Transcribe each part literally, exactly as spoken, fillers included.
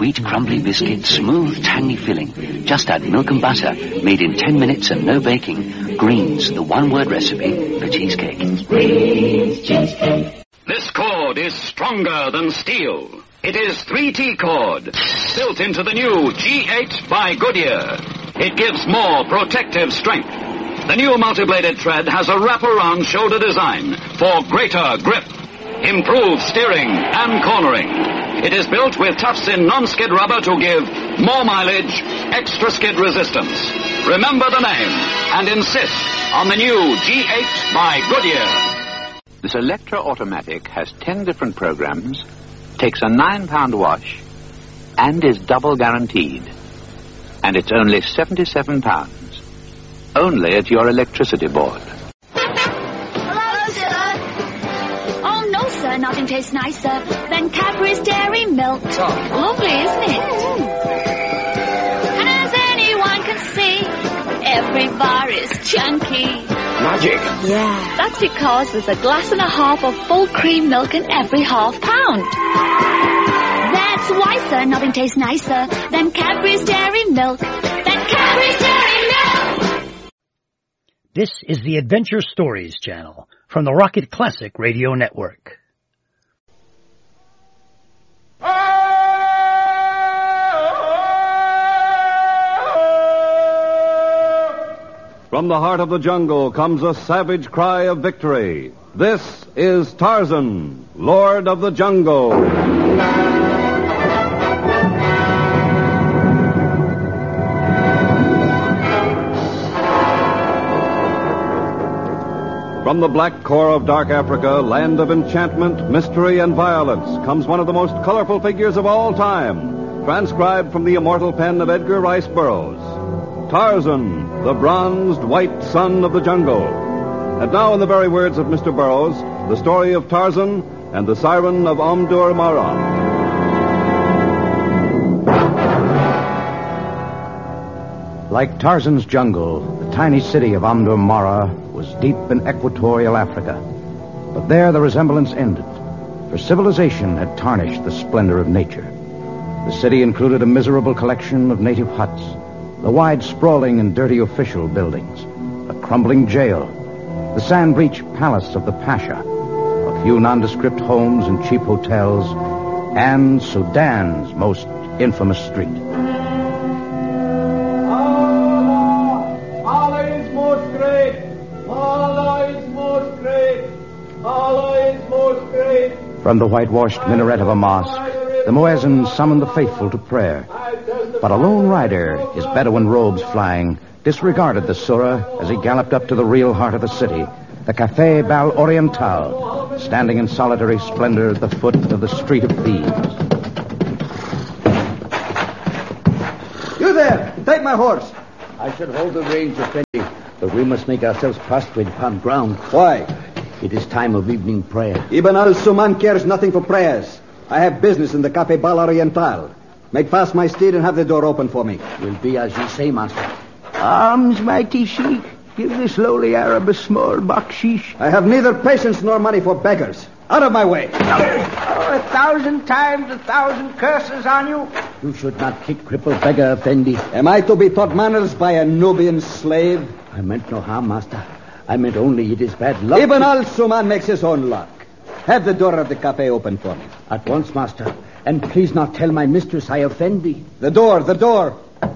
Sweet, crumbly biscuit, smooth, tangy filling. Just add milk and butter, made in ten minutes and no baking. Greens, the one-word recipe for cheesecake. Greens cheesecake. This cord is stronger than steel. It is three T cord, built into the new G eight by Goodyear. It gives more protective strength. The new multi-bladed thread has a wraparound shoulder design for greater grip, improved steering and cornering. It is built with tough-in non-skid rubber to give more mileage, extra skid resistance. Remember the name and insist on the new G eight by Goodyear. This Electra automatic has ten different programs, takes a nine pound wash, and is double guaranteed. And it's only seventy-seven pounds. Only at your electricity board. Hello, sir. Oh, no, sir. Nothing tastes nicer than Cadbury's Dairy Milk. Oh. Lovely, isn't it? As anyone can see, every bar is chunky. Magic. Yeah. That's because there's a glass and a half of full cream milk in every half pound. That's why, sir, nothing tastes nicer than Cadbury's Dairy Milk. Than Cadbury's Dairy Milk! This is the Adventure Stories channel from the Rocket Classic Radio Network. From the heart of the jungle comes a savage cry of victory. This is Tarzan, Lord of the Jungle. From the black core of dark Africa, land of enchantment, mystery, and violence, comes one of the most colorful figures of all time, transcribed from the immortal pen of Edgar Rice Burroughs. Tarzan, the bronzed white son of the jungle. And now, in the very words of Mister Burroughs, the story of Tarzan and the siren of Omdur Mara. Like Tarzan's jungle, the tiny city of Omdur Mara was deep in equatorial Africa. But there the resemblance ended, for civilization had tarnished the splendor of nature. The city included a miserable collection of native huts, the wide, sprawling, and dirty official buildings, a crumbling jail, the sand-breached palace of the Pasha, a few nondescript homes and cheap hotels, and Sudan's most infamous street. Allah! Allah is most great! Allah is most great! Allah is most great! From the whitewashed minaret of a mosque, the muezzin summoned the faithful to prayer. But a lone rider, his Bedouin robes flying, disregarded the surah as he galloped up to the real heart of the city, the Café Bal Oriental, standing in solitary splendor at the foot of the Street of Thieves. You there! Take my horse! I should hold the reins, Effendi, but we must make ourselves prostrate upon ground. Why? It is time of evening prayer. Ibn al-Suman cares nothing for prayers. I have business in the Café Bal Oriental. Make fast my steed and have the door open for me. Will be as you say, master. Arms, mighty sheik. Give this lowly Arab a small bakshish. I have neither patience nor money for beggars. Out of my way. Oh, a thousand times, a thousand curses on you. You should not kick crippled beggar, Effendi. Am I to be taught manners by a Nubian slave? I meant no harm, master. I meant only it is bad luck. Ibn al-Suman makes his own luck. Have the door of the cafe open for me. At once, master. And please not tell my mistress I offend thee. The door, the door.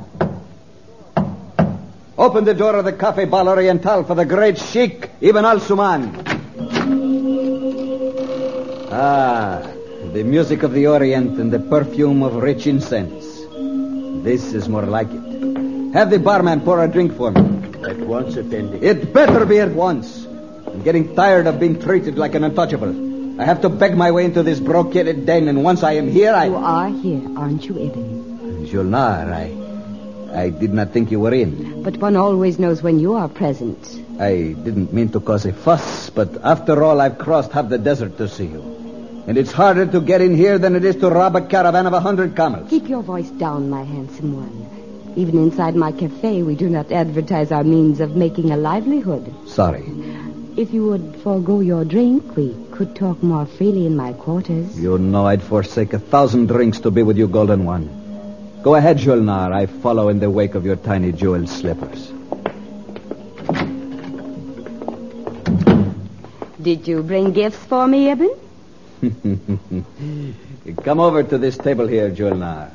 Open the door of the Café Bal Oriental for the great Sheikh Ibn al-Suman. Ah, the music of the Orient and the perfume of rich incense. This is more like it. Have the barman pour a drink for me. At once, Effendi. It better be at once. I'm getting tired of being treated like an untouchable. I have to beg my way into this brocaded den, and once I am here, I... You are here, aren't you, Ibn? Julnar, I... I did not think you were in. But one always knows when you are present. I didn't mean to cause a fuss, but after all, I've crossed half the desert to see you. And it's harder to get in here than it is to rob a caravan of a hundred camels. Keep your voice down, my handsome one. Even inside my cafe, we do not advertise our means of making a livelihood. Sorry. If you would forego your drink, we could talk more freely in my quarters. You know I'd forsake a thousand drinks to be with you, Golden One. Go ahead, Julnar. I follow in the wake of your tiny jeweled slippers. Did you bring gifts for me, Ibn? Come over to this table here, Julnar.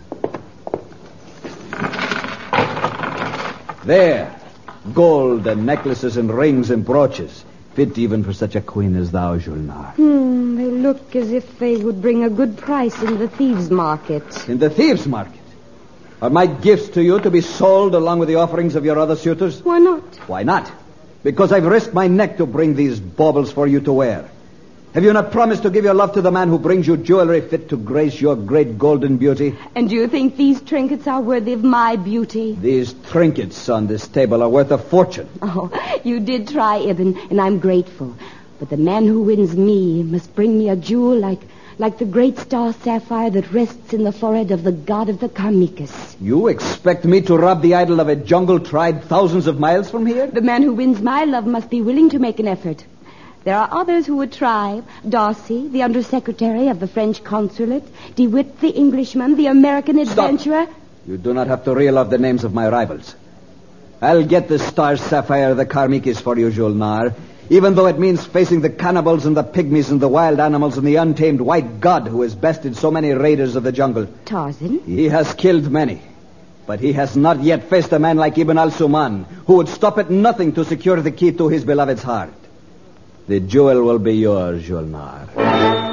There. Gold and necklaces and rings and brooches. Fit even for such a queen as thou, Julnar. Hmm, they look as if they would bring a good price in the thieves' market. In the thieves' market? Are my gifts to you to be sold along with the offerings of your other suitors? Why not? Why not? Because I've risked my neck to bring these baubles for you to wear. Have you not promised to give your love to the man who brings you jewelry fit to grace your great golden beauty? And do you think these trinkets are worthy of my beauty? These trinkets on this table are worth a fortune. Oh, you did try, Ibn, and I'm grateful. But the man who wins me must bring me a jewel like... like the great star sapphire that rests in the forehead of the god of the Karmikas. You expect me to rob the idol of a jungle tribe thousands of miles from here? The man who wins my love must be willing to make an effort. There are others who would try. Darcy, the undersecretary of the French consulate. DeWitt, the Englishman, the American adventurer. Stop. You do not have to reel off the names of my rivals. I'll get the star sapphire of the Karmikas for you, Julnar. Even though it means facing the cannibals and the pygmies and the wild animals and the untamed white god who has bested so many raiders of the jungle. Tarzan? He has killed many. But he has not yet faced a man like Ibn al-Suman, who would stop at nothing to secure the key to his beloved's heart. The jewel will be yours, Julnar.